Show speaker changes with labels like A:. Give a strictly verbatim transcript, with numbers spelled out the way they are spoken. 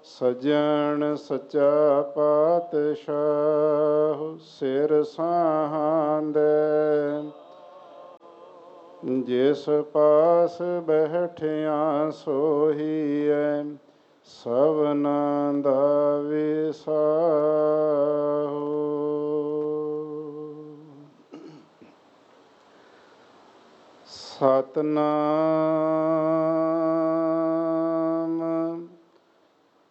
A: ਸਜਣ ਸੱਚਾ ਪਾਤਸ਼ਾਹ ਸਿਰ ਸਾਹਾਂਦੇ। ਜਿਸ ਪਾਸ ਬੈਠਿਆ ਸੋਹੀਐ ਸਭਨਾਂ ਦਾ ਵਿਸਾਹੋ। ਸਤਿਨਾਮ